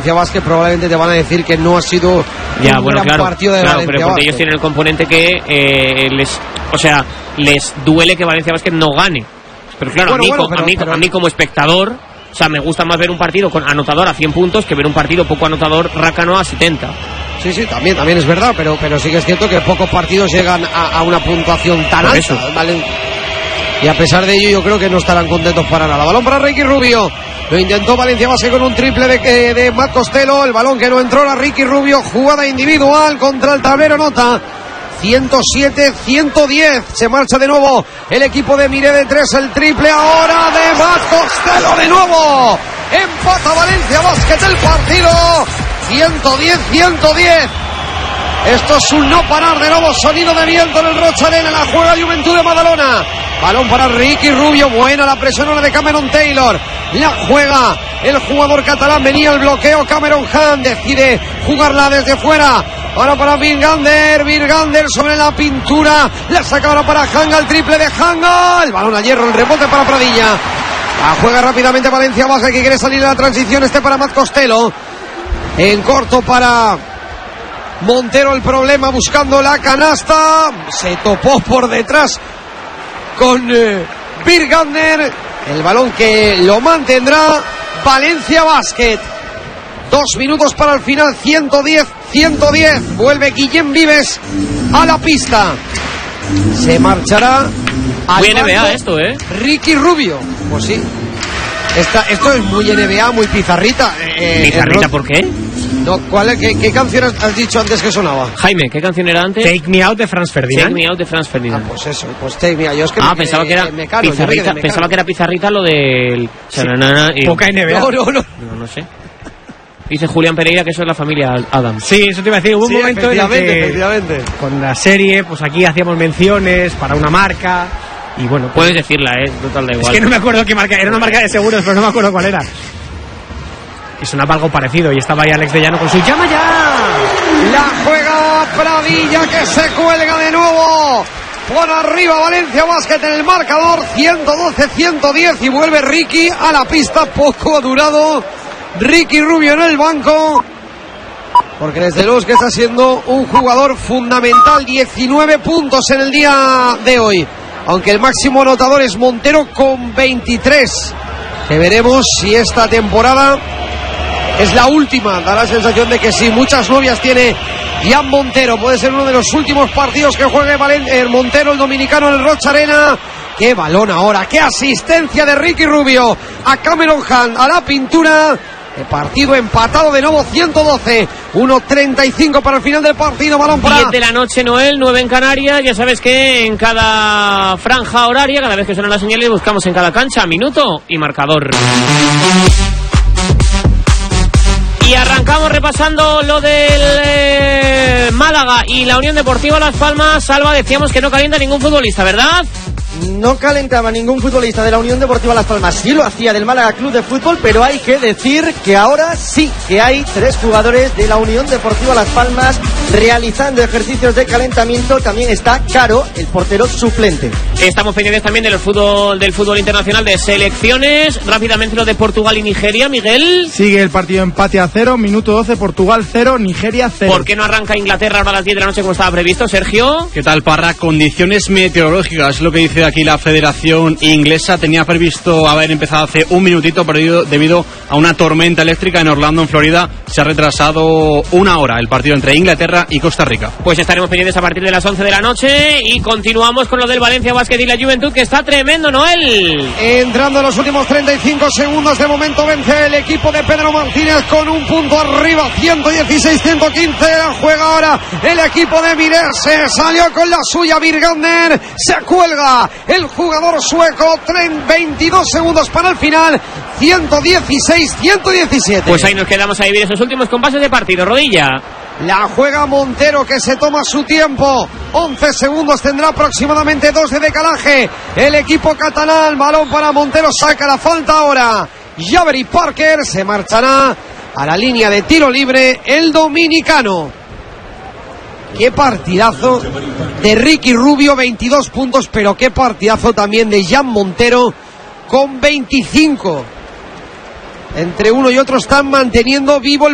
Valencia Basket, probablemente te van a decir que no ha sido gran partido de Valencia pero porque Basket. ellos tienen el componente que les duele que Valencia Basket no gane. Pero claro, a mí como espectador, o sea, me gusta más ver un partido con anotador a 100 puntos que ver un partido poco anotador rácano a 70. Sí, también es verdad, pero sí que es cierto que pocos partidos llegan a una puntuación tan alta, ¿vale? Y a pesar de ello yo creo que no estarán contentos para nada. Balón para Ricky Rubio, lo intentó Valencia Basket con un triple de Matt Costello, el balón que no entró a Ricky Rubio, jugada individual contra el tablero, nota 107-110, se marcha de nuevo el equipo de Miré de 3, el triple ahora de Matt Costello de nuevo, empata Valencia Basket el partido, 110-110. Esto es un no parar, de nuevo sonido de viento en el Rocha Arena, la juega Juventud de Badalona. Balón para Ricky Rubio, buena la presión ahora de Cameron Taylor. La juega el jugador catalán, venía el bloqueo, Cameron Hunt decide jugarla desde fuera. Ahora para Virgander sobre la pintura, la saca ahora para Hanga, el triple de Hanga. El balón a hierro, el rebote para Pradilla. La juega rápidamente Valencia Basket, que quiere salir de la transición, para Matt Costello. En corto para Montero, el problema buscando la canasta, se topó por detrás con Virgander, el balón que lo mantendrá Valencia Basket. 2 minutos para el final, 110-110, vuelve Guillem Vives a la pista, se marchará al muy NBA esto, Ricky Rubio, pues sí, esto es muy NBA, muy pizarrita. ¿Pizarrita por qué? No, ¿qué canción has dicho antes que sonaba? Jaime, ¿qué canción era antes? Take Me Out de Franz Ferdinand. Take Me Out de Franz Ferdinand. Pues eso, pues Take Me Out. Yo es que pensaba que era pizarrita, pensaba que era pizarrita lo del... Sí. Poca NBA. No sé. Dice Julián Pereira que eso es la familia Adams. Sí, eso te iba a decir. Hubo un momento en el que efectivamente. Con la serie, pues aquí hacíamos menciones para una marca. Y bueno, puedes decirla, total da igual. Es que no me acuerdo qué marca, era una marca de seguros, pero no me acuerdo cuál era. Y sonaba algo parecido, y estaba ahí Alex de Llano con su ¡llama ya! La juega Pradilla, que se cuelga de nuevo. Por arriba Valencia Basket en el marcador, 112-110, y vuelve Ricky a la pista. Poco ha durado Ricky Rubio en el banco, porque desde luego es que está siendo un jugador fundamental. 19 puntos en el día de hoy, aunque el máximo anotador es Montero con 23. Que veremos si esta temporada es la última. Da la sensación de que sí. Muchas novias tiene Jan Montero. Puede ser uno de los últimos partidos que juegue Montero, el dominicano, en el Rocha Arena. Qué balón ahora, qué asistencia de Ricky Rubio a Cameron Hunt, a la pintura. El partido empatado de nuevo, 112, 1:35 para el final del partido. Balón para 10 de la noche, Noel, 9 en Canarias. Ya sabes que en cada franja horaria, cada vez que suenan las señales, buscamos en cada cancha minuto y marcador. Y arrancamos repasando lo del Málaga y la Unión Deportiva Las Palmas. Salva, decíamos que no calienta ningún futbolista, ¿verdad? No calentaba ningún futbolista de la Unión Deportiva Las Palmas, sí lo hacía del Málaga Club de Fútbol, pero hay que decir que ahora sí que hay 3 jugadores de la Unión Deportiva Las Palmas realizando ejercicios de calentamiento. También está Caro, el portero suplente. Estamos pendientes también del fútbol internacional de selecciones. Rápidamente lo de Portugal y Nigeria, Miguel. Sigue el partido empate a 0, minuto 12, Portugal 0, Nigeria 0. ¿Por qué no arranca Inglaterra ahora a las 10 de la noche como estaba previsto, Sergio? ¿Qué tal, Parra? Condiciones meteorológicas, es lo que dice aquí la Federación Inglesa. Tenía previsto haber empezado hace un minutito, pero debido a una tormenta eléctrica en Orlando, en Florida, se ha retrasado 1 hora el partido entre Inglaterra y Costa Rica. Pues estaremos pendientes a partir de las 11 de la noche y continuamos con lo del Valencia Basket y la Juventud, que está tremendo, Noel. Entrando en los últimos 35 segundos, de momento vence el equipo de Pedro Martínez con un punto arriba, 116-115. Juega ahora el equipo de Mires, se salió con la suya Virgander, se cuelga el jugador sueco, 22 segundos para el final, 116-117. Pues ahí nos quedamos a vivir esos últimos compases de partido, Rodilla. La juega Montero, que se toma su tiempo, 11 segundos tendrá aproximadamente, 2 de decalaje el equipo catalán. Balón para Montero, saca la falta ahora Javery Parker, se marchará a la línea de tiro libre el dominicano. Qué partidazo de Ricky Rubio, 22 puntos, pero qué partidazo también de Jan Montero con 25. Entre uno y otro están manteniendo vivo el